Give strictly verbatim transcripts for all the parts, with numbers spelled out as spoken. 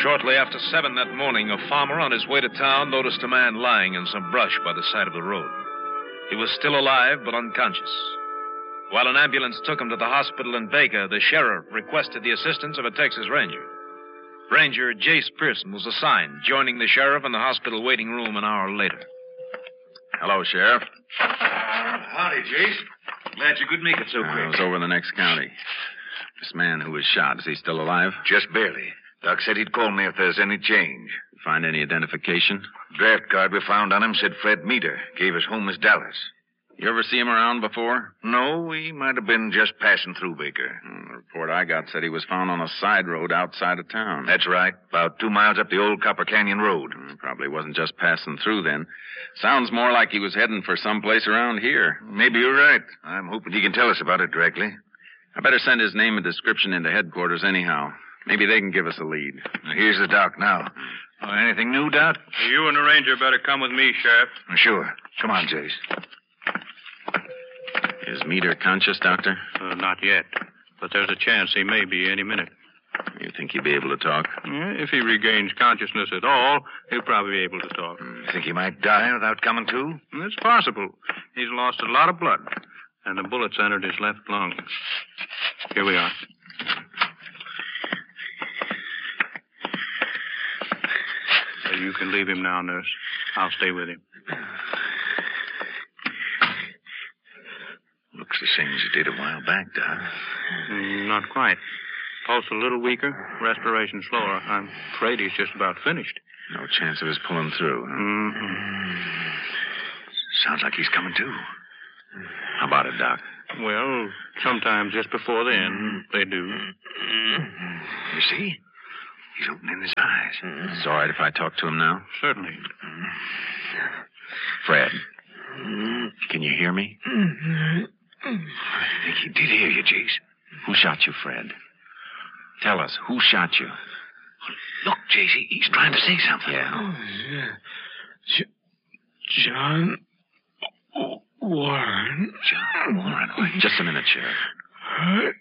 Shortly after seven that morning, a farmer on his way to town noticed a man lying in some brush by the side of the road. He was still alive, but unconscious. While an ambulance took him to the hospital in Baker, the sheriff requested the assistance of a Texas Ranger. Ranger Jace Pearson was assigned, joining the sheriff in the hospital waiting room an hour later. Hello, Sheriff. Howdy, Jace. Glad you could make it so quick. I was over the next county. This man who was shot, is he still alive? Just barely. Doc said he'd call me if there's any change. Find any identification? Draft card we found on him said Fred Meter. Gave his home as Dallas. You ever see him around before? No, he might have been just passing through Baker. Hmm, the report I got said he was found on a side road outside of town. That's right. About two miles up the old Copper Canyon Road. Hmm, probably wasn't just passing through then. Sounds more like he was heading for someplace around here. Maybe you're right. I'm hoping he can tell us about it directly. I better send his name and description into headquarters anyhow. Maybe they can give us a lead. Here's the doc now. Oh, anything new, Doc? You and the ranger better come with me, Sheriff. Sure. Come on, Jace. Is Meter conscious, Doctor? Uh, not yet. But there's a chance he may be any minute. You think he'll be able to talk? Yeah, if he regains consciousness at all, he'll probably be able to talk. You think he might die without coming to? It's possible. He's lost a lot of blood, and the bullets entered his left lung. Here we are. So you can leave him now, nurse. I'll stay with him. Looks the same as it did a while back, Doc. Mm, not quite. Pulse a little weaker, respiration slower. I'm afraid he's just about finished. No chance of his pulling through. Huh? Mm-hmm. Sounds like he's coming to. How about it, Doc? Well, sometimes just before the end, they do. You see? He's opening his eyes. It's all right if I talk to him now? Certainly. Fred, can you hear me? I think he did hear you, Jace. Who shot you, Fred? Tell us, who shot you? Look, Jace, he, he's trying to say something. Yeah. J- John Warren. John Warren. Wait. Just a minute, Sheriff.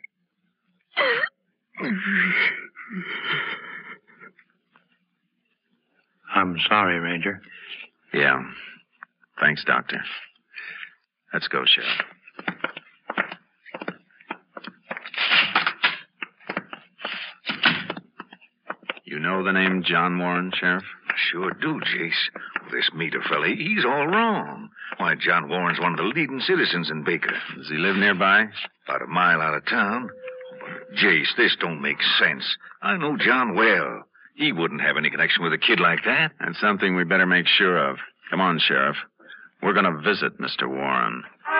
I'm sorry, Ranger. Yeah. Thanks, Doctor. Let's go, Sheriff. You know the name John Warren, Sheriff? Sure do, Jace. This Meter fella, he's all wrong. Why, John Warren's one of the leading citizens in Baker. Does he live nearby? About a mile out of town. But, Jace, this don't make sense. I know John well. He wouldn't have any connection with a kid like that. That's something we better make sure of. Come on, Sheriff. We're going to visit Mister Warren.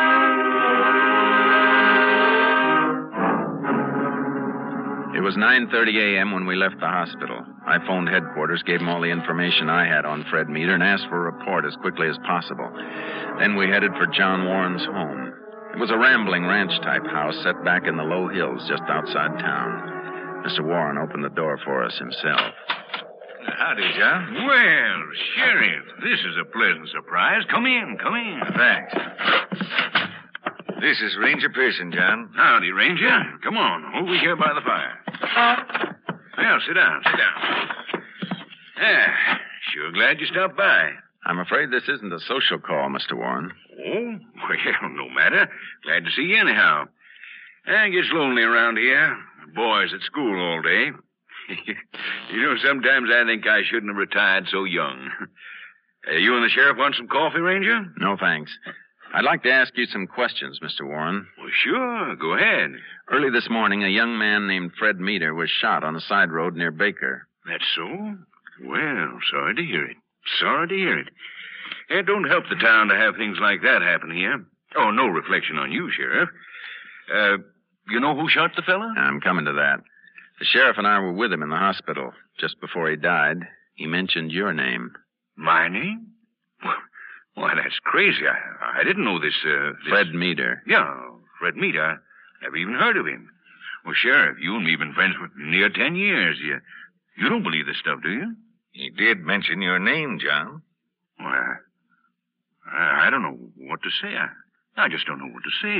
It was nine thirty a.m. when we left the hospital. I phoned headquarters, gave them all the information I had on Fred Meter, and asked for a report as quickly as possible. Then we headed for John Warren's home. It was a rambling ranch-type house set back in the low hills just outside town. Mister Warren opened the door for us himself. Howdy, John. Well, Sheriff, this is a pleasant surprise. Come in, come in. Thanks. This is Ranger Pearson, John. Howdy, Ranger. Come on, over here by the fire. Well, sit down, sit down. Yeah, sure glad you stopped by. I'm afraid this isn't a social call, Mister Warren. Oh, well, no matter. Glad to see you anyhow. I gets lonely around here. Boys at school all day. You know, sometimes I think I shouldn't have retired so young. Uh, you and the sheriff want some coffee, Ranger? No, thanks. I'd like to ask you some questions, Mister Warren. Well, sure. Go ahead. Early this morning, a young man named Fred Meter was shot on a side road near Baker. That's so? Well, sorry to hear it. Sorry to hear it. It don't help the town to have things like that happen here. Oh, no reflection on you, Sheriff. Uh, you know who shot the fella? I'm coming to that. The sheriff and I were with him in the hospital. Just before he died, he mentioned your name. My name? Why, that's crazy. I, I didn't know this, uh... This... Fred Meter. Yeah, Fred Meter. I never even heard of him. Well, Sheriff, you and me been friends for near ten years. You, you don't believe this stuff, do you? He did mention your name, John. Well, I, I don't know what to say. I, I just don't know what to say.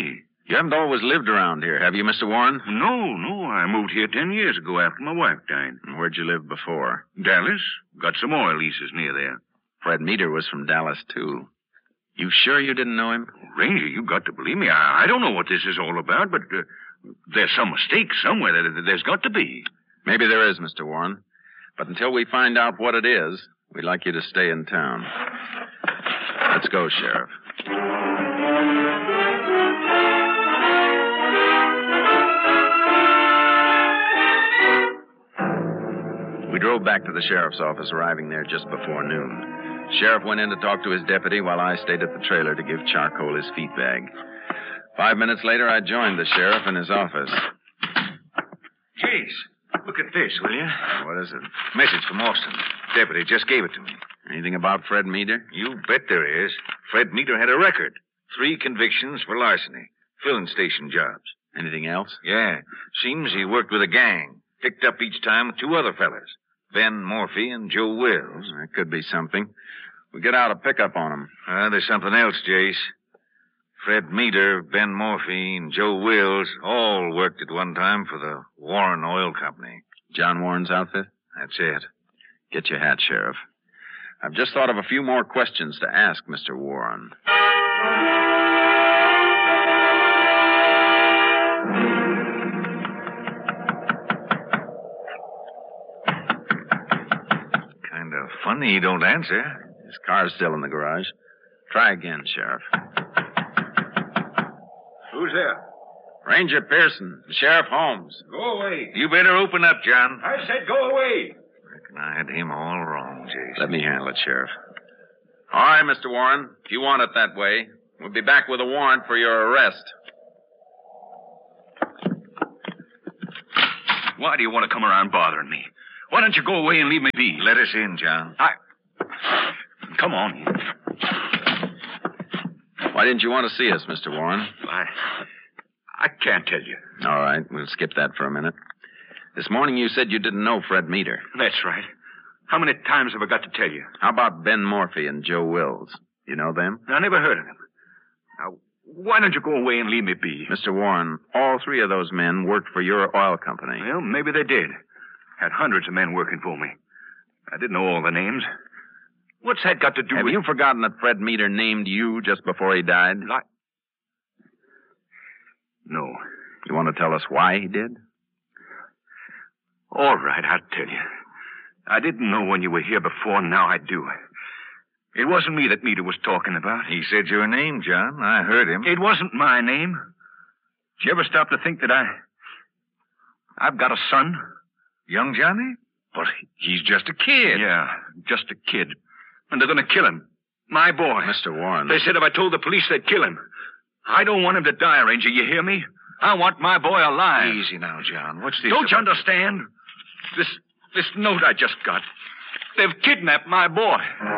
You haven't always lived around here, have you, Mister Warren? No, no. I moved here ten years ago after my wife died. And where'd you live before? Dallas. Got some oil leases near there. Fred Meader was from Dallas, too. You sure you didn't know him? Ranger, you got to believe me. I, I don't know what this is all about, but uh, there's some mistake somewhere. There, there's got to be. Maybe there is, Mister Warren. But until we find out what it is, we'd like you to stay in town. Let's go, Sheriff. We drove back to the sheriff's office, arriving there just before noon. Sheriff went in to talk to his deputy while I stayed at the trailer to give Charcoal his feed bag. Five minutes later, I joined the sheriff in his office. Jeez, look at this, will you? What is it? Message from Austin. Deputy just gave it to me. Anything about Fred Meader? You bet there is. Fred Meader had a record. Three convictions for larceny. Filling station jobs. Anything else? Yeah. Seems he worked with a gang. Picked up each time with two other fellas. Ben Morphy and Joe Wills. That could be something. We get out a pickup on him. Uh, there's something else, Jace. Fred Meader, Ben Morphy, and Joe Wills all worked at one time for the Warren Oil Company. John Warren's outfit? That's it. Get your hat, Sheriff. I've just thought of a few more questions to ask Mister Warren. Kind of funny you don't answer. His car's still in the garage. Try again, Sheriff. Who's there? Ranger Pearson, Sheriff Holmes. Go away. You better open up, John. I said go away. Reckon I had him all wrong, Jason. Let me handle it, Sheriff. All right, Mister Warren. If you want it that way, we'll be back with a warrant for your arrest. Why do you want to come around bothering me? Why don't you go away and leave me be? Let us in, John. I... Come on. Why didn't you want to see us, Mister Warren? I... I can't tell you. All right, we'll skip that for a minute. This morning you said you didn't know Fred Meader. That's right. How many times have I got to tell you? How about Ben Morphy and Joe Wills? You know them? I never heard of them. Now, why don't you go away and leave me be? Mister Warren, all three of those men worked for your oil company. Well, maybe they did. Had hundreds of men working for me. I didn't know all the names. What's that got to do Have with... you forgotten that Fred Meader named you just before he died? I... No. You want to tell us why he did? All right, I'll tell you. I didn't know when you were here before, now I do. It wasn't me that Meader was talking about. He said your name, John. I heard him. It wasn't my name. Did you ever stop to think that I... I've got a son? Young Johnny? But he's just a kid. Yeah, just a kid. And they're going to kill him. My boy. Mister Warren. They said if I told the police, they'd kill him. I don't want him to die, Ranger. You hear me? I want my boy alive. Easy now, John. What's this Don't you about? understand? This this note I just got. They've kidnapped my boy.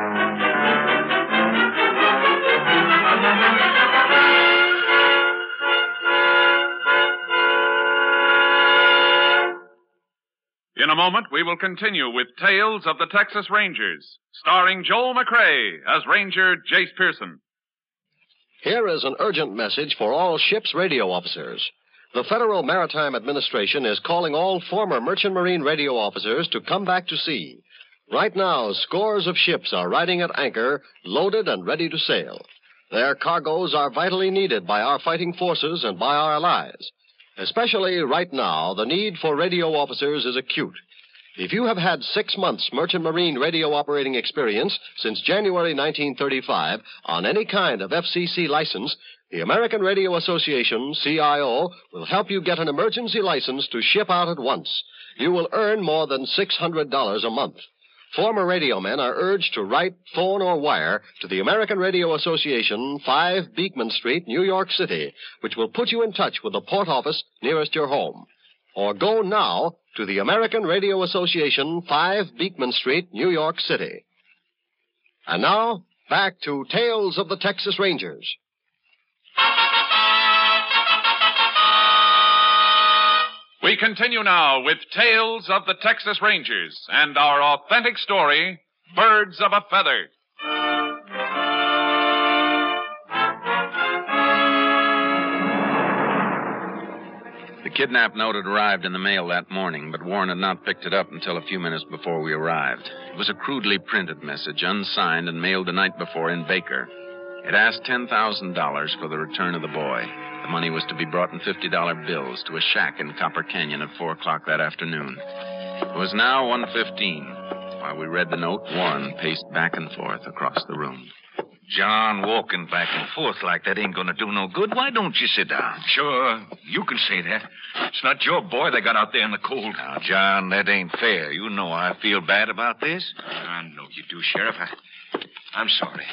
In a moment, we will continue with Tales of the Texas Rangers, starring Joel McRae as Ranger Jace Pearson. Here is an urgent message for all ships' radio officers. The Federal Maritime Administration is calling all former Merchant Marine radio officers to come back to sea. Right now, scores of ships are riding at anchor, loaded and ready to sail. Their cargoes are vitally needed by our fighting forces and by our allies. Especially right now, the need for radio officers is acute. If you have had six months Merchant Marine radio operating experience since January nineteen thirty-five on any kind of F C C license, the American Radio Association, C I O, will help you get an emergency license to ship out at once. You will earn more than six hundred dollars a month. Former radio men are urged to write, phone, or wire to the American Radio Association, five Beekman Street, New York City, which will put you in touch with the port office nearest your home. Or go now to the American Radio Association, five Beekman Street, New York City. And now, back to Tales of the Texas Rangers. We continue now with Tales of the Texas Rangers and our authentic story, Birds of a Feather. The kidnap note had arrived in the mail that morning, but Warren had not picked it up until a few minutes before we arrived. It was a crudely printed message, unsigned and mailed the night before in Baker. It asked ten thousand dollars for the return of the boy. The money was to be brought in fifty dollar bills to a shack in Copper Canyon at four o'clock that afternoon. It was now one fifteen. While we read the note, Warren paced back and forth across the room. John, walking back and forth like that ain't going to do no good. Why don't you sit down? Sure, you can say that. It's not your boy they got out there in the cold. Now, John, that ain't fair. You know I feel bad about this. I know you do, Sheriff. I, I'm sorry.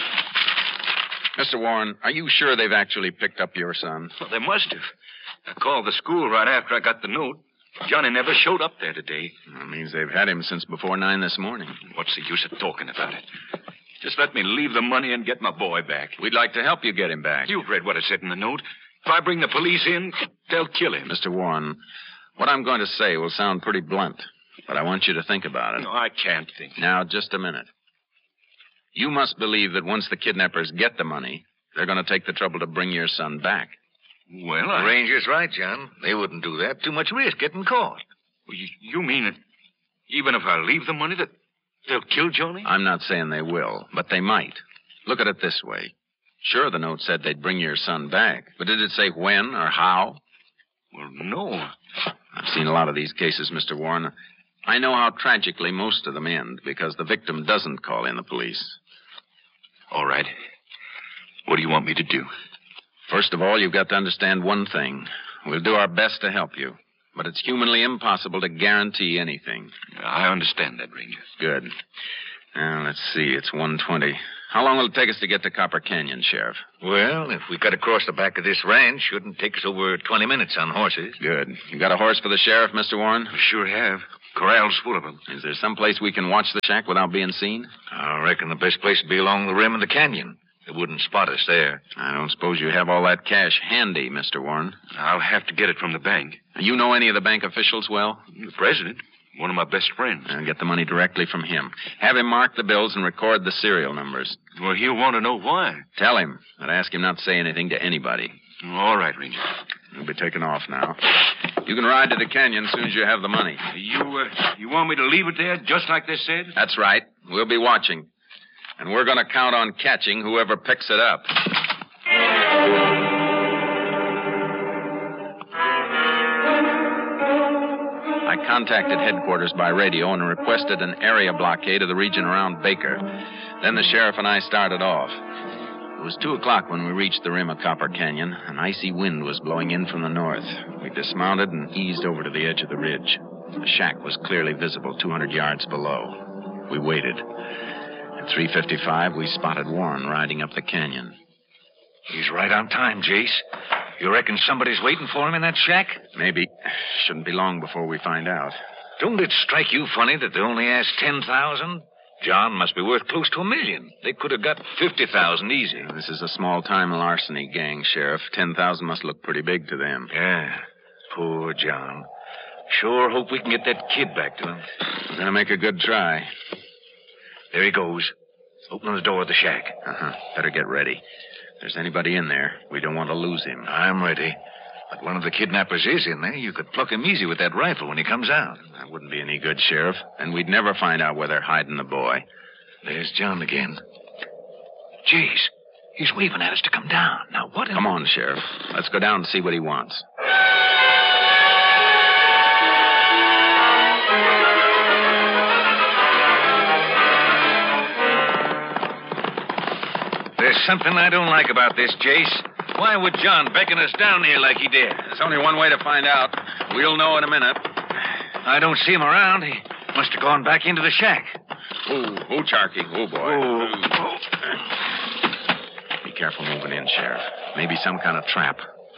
Mister Warren, are you sure they've actually picked up your son? Well, they must have. I called the school right after I got the note. Johnny never showed up there today. That means they've had him since before nine this morning. What's the use of talking about it? Just let me leave the money and get my boy back. We'd like to help you get him back. You've read what it said in the note. If I bring the police in, they'll kill him. Mister Warren, what I'm going to say will sound pretty blunt, but I want you to think about it. No, I can't think. Now, just a minute. You must believe that once the kidnappers get the money, they're going to take the trouble to bring your son back. Well, I... The ranger's right, John. They wouldn't do that. Too much risk getting caught. Well, you, you mean that even if I leave the money, that they'll kill Johnny? I'm not saying they will, but they might. Look at it this way. Sure, the note said they'd bring your son back, but did it say when or how? Well, no. I've seen a lot of these cases, Mister Warren. I know how tragically most of them end because the victim doesn't call in the police. All right. What do you want me to do? First of all, you've got to understand one thing. We'll do our best to help you, but it's humanly impossible to guarantee anything. I understand that, Ranger. Good. Now, let's see. It's one twenty. How long will it take us to get to Copper Canyon, Sheriff? Well, if we cut across the back of this ranch, shouldn't take us over twenty minutes on horses. Good. You got a horse for the sheriff, Mister Warren? I sure have. Corral's full of them. Is there some place we can watch the shack without being seen? I reckon the best place would be along the rim of the canyon. They wouldn't spot us there. I don't suppose you have all that cash handy, Mister Warren. I'll have to get it from the bank. You know any of the bank officials well? The president. One of my best friends. I'll get the money directly from him. Have him mark the bills and record the serial numbers. Well, he'll want to know why. Tell him, but ask him not to say anything to anybody. All right, Ranger. We'll be taking off now. You can ride to the canyon as soon as you have the money. You, uh, you want me to leave it there just like they said? That's right. We'll be watching. And we're going to count on catching whoever picks it up. I contacted headquarters by radio and requested an area blockade of the region around Baker. Then the sheriff and I started off. It was two o'clock when we reached the rim of Copper Canyon. An icy wind was blowing in from the north. We dismounted and eased over to the edge of the ridge. The shack was clearly visible two hundred yards below. We waited. At three fifty-five, we spotted Warren riding up the canyon. He's right on time, Jace. You reckon somebody's waiting for him in that shack? Maybe. Shouldn't be long before we find out. Don't it strike you funny that they only asked ten thousand? John must be worth close to a million. They could have got fifty thousand easy. This is a small-time larceny gang, Sheriff. Ten thousand must look pretty big to them. Yeah. Poor John. Sure hope we can get that kid back to him. We're going to make a good try. There he goes. Opening the door of the shack. Uh-huh. Better get ready. If there's anybody in there, we don't want to lose him. I'm ready. But one of the kidnappers is in there. You could pluck him easy with that rifle when he comes out. That wouldn't be any good, Sheriff. And we'd never find out where they're hiding the boy. There's John again. Jeez, he's waving at us to come down. Now, what... Come on, Sheriff. Let's go down and see what he wants. There's something I don't like about this, Jace. Why would John beckon us down here like he did? There's only one way to find out. We'll know in a minute. I don't see him around. He must have gone back into the shack. Oh, oh, Charky. Oh, boy. Oh. Oh. Be careful moving in, Sheriff. Maybe some kind of trap.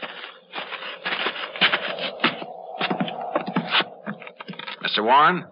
Mister Warren?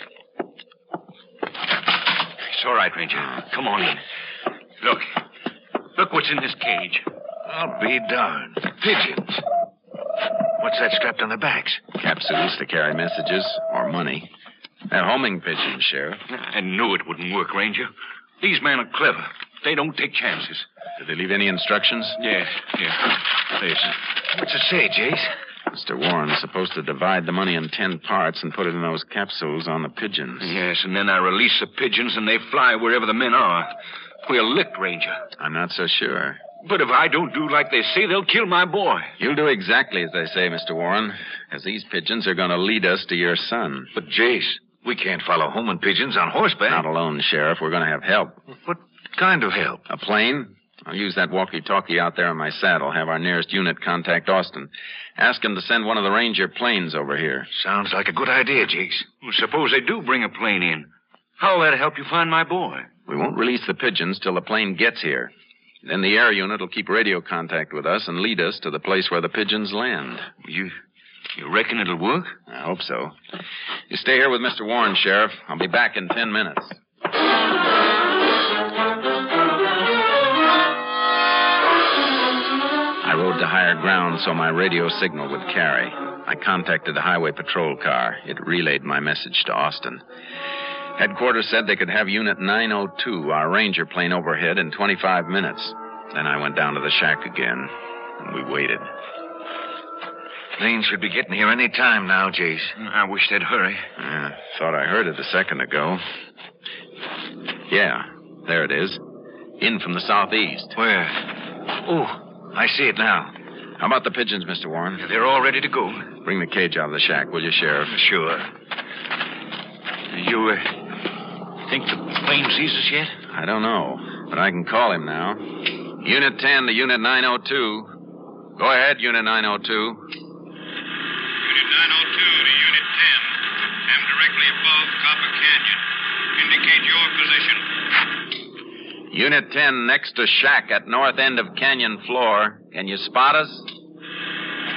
It's all right, Ranger. Come on in. Look. Look what's in this cage. I'll be darned. Pigeons. What's that strapped on their backs? Capsules to carry messages or money. They're homing pigeons, Sheriff. I knew it wouldn't work, Ranger. These men are clever. They don't take chances. Did they leave any instructions? Yeah, yeah. Listen. What's it say, Jace? Mister Warren's supposed to divide the money in ten parts and put it in those capsules on the pigeons. Yes, and then I release the pigeons and they fly wherever the men are. We're licked, Ranger. I'm not so sure. But if I don't do like they say, they'll kill my boy. You'll do exactly as they say, Mister Warren, because these pigeons are going to lead us to your son. But, Jace, we can't follow home in pigeons on horseback. Not alone, Sheriff. We're going to have help. What kind of help? A plane? I'll use that walkie-talkie out there in my saddle. Have our nearest unit contact Austin. Ask him to send one of the Ranger planes over here. Sounds like a good idea, Jace. Well, suppose they do bring a plane in. How'll that help you find my boy? We won't release the pigeons till the plane gets here. Then the air unit will keep radio contact with us and lead us to the place where the pigeons land. You you reckon it'll work? I hope so. You stay here with Mister Warren, Sheriff. I'll be back in ten minutes. I rode to higher ground so my radio signal would carry. I contacted the highway patrol car. It relayed my message to Austin. Headquarters said they could have Unit nine oh two, our Ranger plane, overhead in twenty-five minutes. Then I went down to the shack again, and we waited. Plane should be getting here any time now, Jace. I wish they'd hurry. Yeah, thought I heard it a second ago. Yeah, there it is. In from the southeast. Where? Oh, I see it now. How about the pigeons, Mister Warren? They're all ready to go. Bring the cage out of the shack, will you, Sheriff? Sure. You, uh, think the plane sees us yet? I don't know, but I can call him now. Unit ten to Unit nine oh two. Go ahead, Unit nine oh two. Unit nine oh two to Unit ten. I'm directly above Copper Canyon. Indicate your position. Unit ten next to shack at north end of canyon floor. Can you spot us?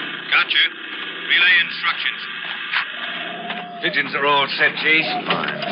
Gotcha. Relay instructions. Pigeons are all set, Jace. Fine.